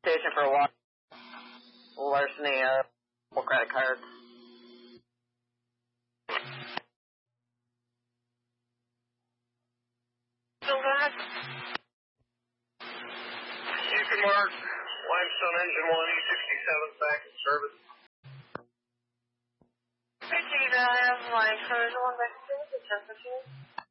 citation for larceny of credit cards. Houston Mark, Limestone Engine 1, E67 back in service. I have my Limestone Engine 1 back in service at 10:15.